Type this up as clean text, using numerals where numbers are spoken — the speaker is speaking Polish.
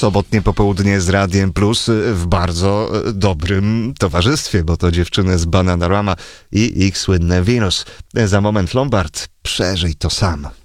sobotnie popołudnie z Radiem Plus w bardzo dobrym towarzystwie, bo to dziewczyny z Bananarama i ich słynne Venus. Za moment Lombard, przeżyj to sam.